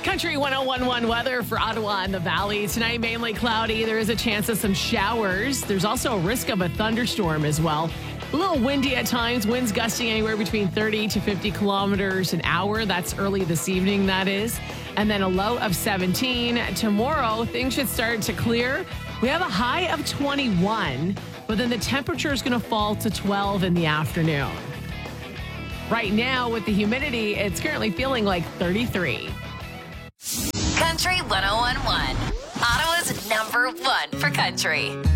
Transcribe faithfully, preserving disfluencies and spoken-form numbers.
Country one oh one point one weather for Ottawa and the Valley. Tonight, mainly cloudy. There is a chance of some showers. There's also a risk of a thunderstorm as well. A little windy at times. Winds gusting anywhere between thirty to fifty kilometers an hour. That's early this evening, that is. And then a low of seventeen. Tomorrow, things should start to clear. We have a high of twenty-one, but then the temperature is going to fall to twelve in the afternoon. Right now, with the humidity, it's currently feeling like thirty-three. Country one oh one point one, Ottawa's number one for country.